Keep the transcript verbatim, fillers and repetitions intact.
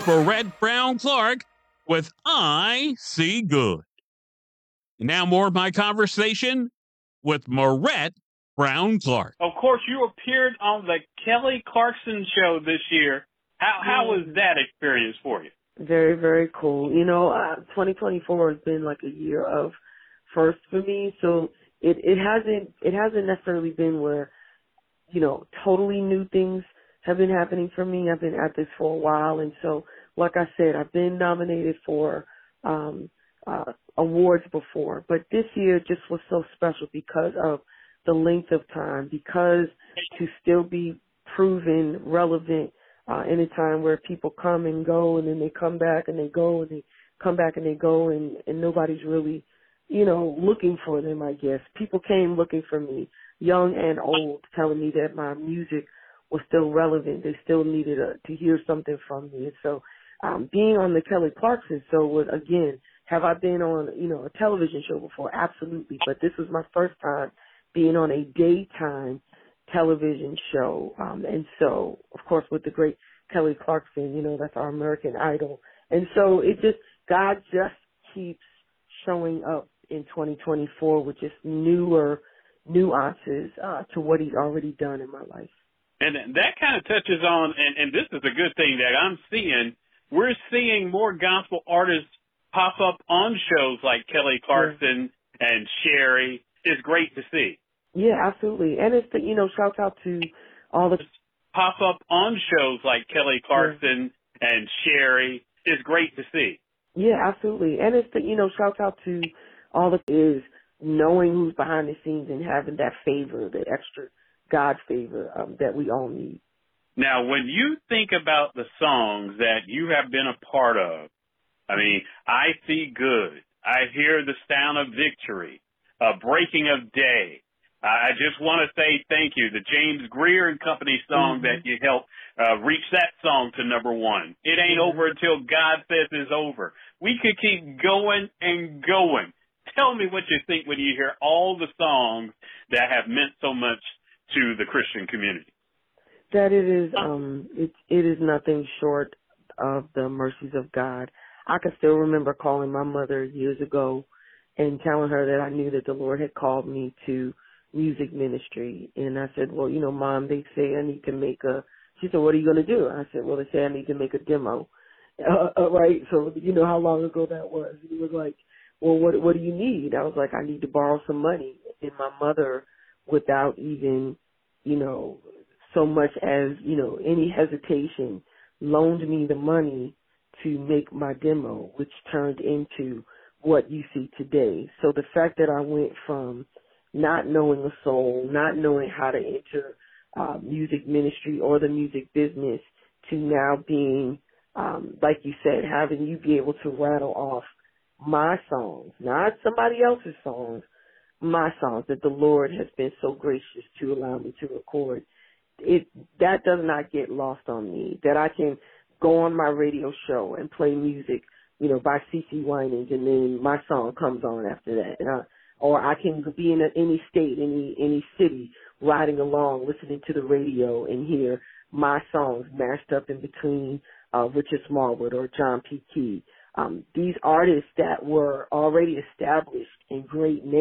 Barrett Brown Clark with I See Good. And now more of my conversation with Marette Brown Clark. Of course, you appeared on the Kelly Clarkson show this year. How how was that experience for you? Very, very cool. You know, uh, twenty twenty-four has been like a year of first for me. So it, it hasn't it hasn't necessarily been where, you know, totally new things have been happening for me. I've been at this for a while, and so like I said, I've been nominated for um, uh, awards before, but this year just was so special because of the length of time, because to still be proven relevant uh, in a time where people come and go, and then they come back and they go, and they come back and they go, and, and nobody's really, you know, looking for them, I guess. People came looking for me, young and old, telling me that my music was still relevant. They still needed a, to hear something from me. And so um, being on the Kelly Clarkson show was, again, have I been on, you know, a television show before? Absolutely. But this was my first time being on a daytime television show. Um, and so, of course, with the great Kelly Clarkson, you know, that's our American Idol. And so it just, God just keeps showing up in twenty twenty-four with just newer nuances uh, to what he's already done in my life. And that kind of touches on, and, and this is a good thing that I'm seeing, we're seeing more gospel artists pop up on shows like Kelly Clarkson yeah. and Sherry. It's great to see. Yeah, absolutely. And it's, the, you know, shout out to all the... Pop up on shows like Kelly Clarkson yeah. and Sherry. It's great to see. Yeah, absolutely. And it's, the, you know, shout out to all the... is knowing who's behind the scenes and having that favor, that extra God favor um, that we all need. Now, when you think about the songs that you have been a part of, I mean, I See Good, I Hear the Sound of Victory, A Breaking of Day. I just want to say thank you. The James Greer and Company song mm-hmm. that you helped uh, reach that song to number one. It ain't mm-hmm. over until God says it's over. We could keep going and going. Tell me what you think when you hear all the songs that have meant so much to the Christian community. That it is, um, it, it is nothing short of the mercies of God. I can still remember calling my mother years ago and telling her that I knew that the Lord had called me to music ministry. And I said, well, you know, Mom, they say I need to make a, she said, what are you going to do? I said, well, they say I need to make a demo. Uh, uh, right. So, you know how long ago that was. He was like, well, what, what do you need? I was like, I need to borrow some money. And my mother, without even, you know, so much as, you know, any hesitation, loaned me the money to make my demo, which turned into what you see today. So the fact that I went from not knowing a soul, not knowing how to enter uh, music ministry or the music business, to now being, um, like you said, having you be able to rattle off my songs, not somebody else's songs, my songs that the Lord has been so gracious to allow me to record. It that does not get lost on me, that I can go on my radio show and play music, you know, by C C Winans, and then my song comes on after that. And I, or I can be in a, any state, any any city, riding along, listening to the radio and hear my songs mashed up in between uh, Richard Smallwood or John P. Key. Um, these artists that were already established and great names.